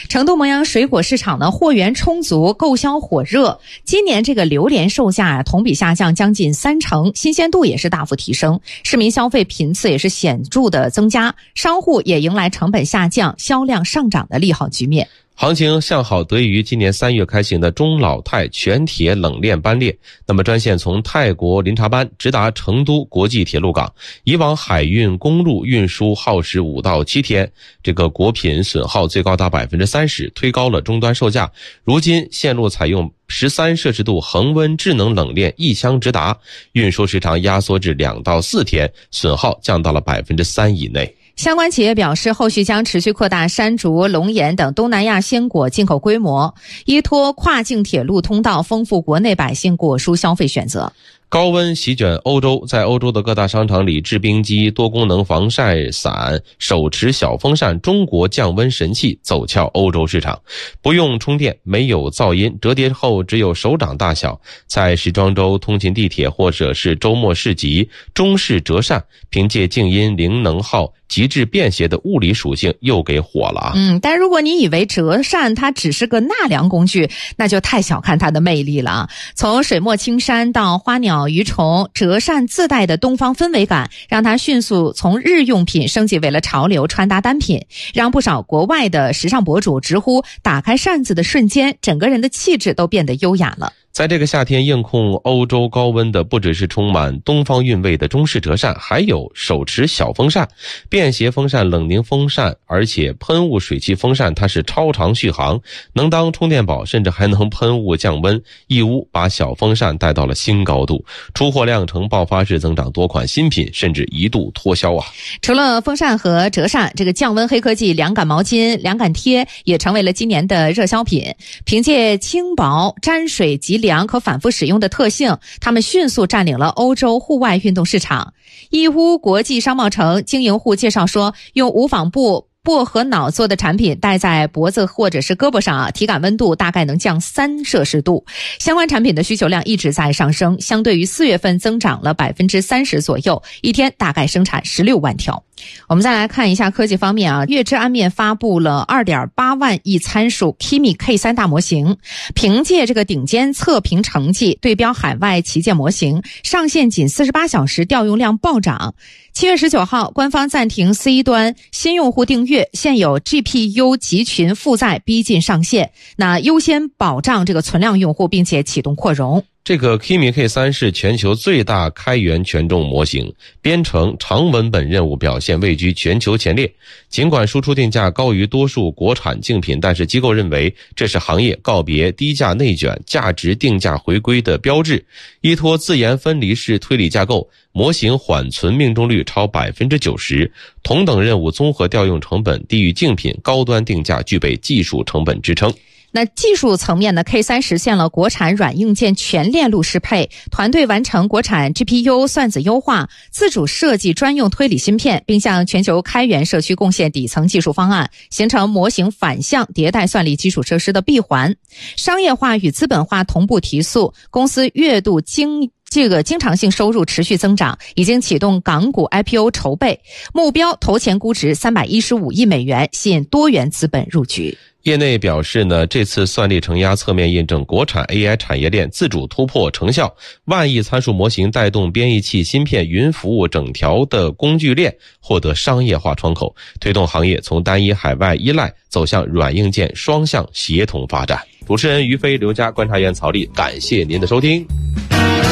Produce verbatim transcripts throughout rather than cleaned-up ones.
成都蒙阳水果市场呢，货源充足，购销火热。今年这个榴莲售价啊，同比下降将近三成，新鲜度也是大幅提升，市民消费频次也是显著的增加，商户也迎来成本下降、销量上涨的利好局面。 行情向好得益于今年三月开行的中老泰全铁冷链班列，那么专线从泰国林察班直达成都国际铁路港，以往海运公路运输耗时五到七天，这个果品损耗最高达百分之三十，推高了终端售价。如今线路采用十三摄氏度恒温智能冷链一箱直达，运输时长压缩至两到四天，损耗降到了百分之三以内。 相关企业表示，后续将持续扩大山竹、龙眼等东南亚鲜果进口规模，依托跨境铁路通道，丰富国内百姓果蔬消费选择。 高温席卷欧洲，在欧洲的各大商场里，制冰机、多功能防晒伞、手持小风扇中国降温神器走俏欧洲市场。不用充电，没有噪音，折叠后只有手掌大小。在时装周、通勤地铁或者是周末市集，中式折扇凭借静音零能耗、极致便携的物理属性又给火了啊！ 嗯，但如果你以为折扇它只是个纳凉工具，那就太小看它的魅力了啊！从水墨青山到花鸟鱼虫，折扇自带的东方氛围感，让它迅速从日用品升级为了潮流穿搭单品，让不少国外的时尚博主直呼打开扇子的瞬间，整个人的气质都变得优雅了。 在这个夏天应控欧洲高温的不只是充满东方韵味的中式折扇，还有手持小风扇、便携风扇、冷凝风扇，而且喷雾水汽风扇它是超长续航，能当充电宝，甚至还能喷雾降温，一屋把小风扇带到了新高度，出货量呈爆发式增长，多款新品甚至一度脱销啊！ 除了风扇和折扇，这个降温黑科技凉感毛巾、凉感贴也成为了今年的热销品。凭借轻薄、沾水即凉可反复使用的特性，他们迅速占领了欧洲户外运动市场。义乌国际商贸城经营户介绍说，用无纺布薄荷脑做的产品戴在脖子或者是胳膊上啊，体感温度大概能降三摄氏度。相关产品的需求量一直在上升，相对于四月份增长了百分之三十左右，一天大概生产十六万条。我们再来看一下科技方面啊，粤之安面发布了 二点八万亿参数 Kimi K 三 大模型，凭借这个顶尖测评成绩对标海外旗舰模型，上线仅四十八小时调用量暴涨。七月十九号，官方暂停 C 端新用户订阅，现有 G P U 集群负载逼近上线，那优先保障这个存量用户，并且启动扩容。 这个 Kimi K 三 是全球最大开源权重模型，编程长文本任务表现位居全球前列。尽管输出定价高于多数国产竞品，但是机构认为这是行业告别低价内卷、价值定价回归的标志。依托自研分离式推理架构，模型缓存命中率超 百分之九十， 同等任务综合调用成本低于竞品，高端定价具备技术成本支撑。 那技术层面呢 ，K 三 实现了国产软硬件全链路适配，团队完成国产 G P U 算子优化，自主设计专用推理芯片，并向全球开源社区贡献底层技术方案，形成模型反向迭代算力基础设施的闭环。商业化与资本化同步提速，公司月度经这个经常性收入持续增长，已经启动港股 I P O 筹备，目标投前估值三百一十五亿美元，吸引多元资本入局。 业内表示呢，这次算力承压侧面印证国产 A I 产业链自主突破成效，万亿参数模型带动编译器、芯片、云服务整条的工具链获得商业化窗口，推动行业从单一海外依赖走向软硬件双向协同发展。主持人于飞、刘佳，观察员曹丽，感谢您的收听。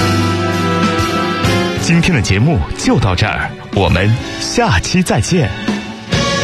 今天的节目就到这儿，我们下期再见。